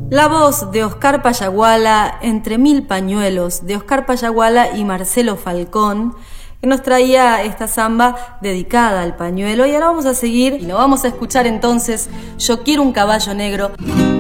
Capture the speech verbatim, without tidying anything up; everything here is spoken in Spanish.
La voz de Oscar Payaguala, Entre mil pañuelos, de Oscar Payaguala y Marcelo Falcón, que nos traía esta samba dedicada al pañuelo. Y ahora vamos a seguir y lo vamos a escuchar entonces, Yo quiero un caballo negro.